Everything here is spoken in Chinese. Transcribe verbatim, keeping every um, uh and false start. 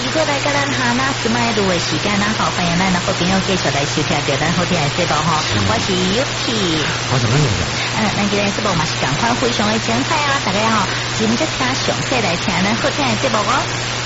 过来跟咱哈那斯麦路的时间，咱好欢迎咱的好朋友继续来收听着咱好听的节目哈。我是 Yuki， 我是温柔。 嗯，咱今天节目嘛是赶快非常的精彩啊！大家好，今日听详细来听咱好听的节目哦。